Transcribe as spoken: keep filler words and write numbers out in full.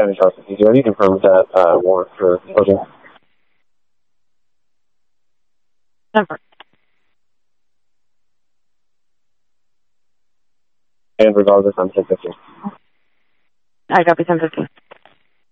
County Sheriff's Office. You confirmed that uh, warrant for exposure? Never. And regardless, I'm ten fifteen. I copy ten fifteen.